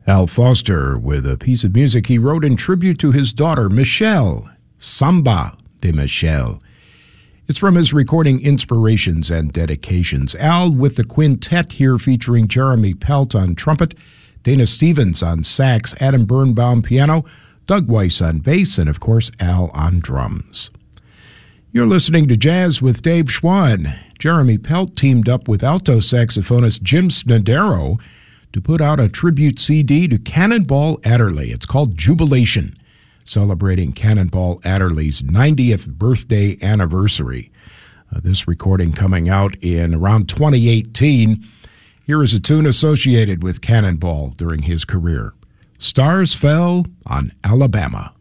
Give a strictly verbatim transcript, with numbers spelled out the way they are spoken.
Al Foster with a piece of music he wrote in tribute to his daughter, Michelle, Samba de Michelle. It's from his recording Inspirations and Dedications. Al with the quintet here featuring Jeremy Pelt on trumpet, Dana Stevens on sax, Adam Birnbaum piano, Doug Weiss on bass, and of course Al on drums. You're listening to Jazz with Dave Schwann. Jeremy Pelt teamed up with alto saxophonist Jim Snodero to put out a tribute C D to Cannonball Adderley. It's called Jubilation, celebrating Cannonball Adderley's ninetieth birthday anniversary. Uh, this recording coming out in around twenty eighteen. Here is a tune associated with Cannonball during his career. Stars Fell on Alabama.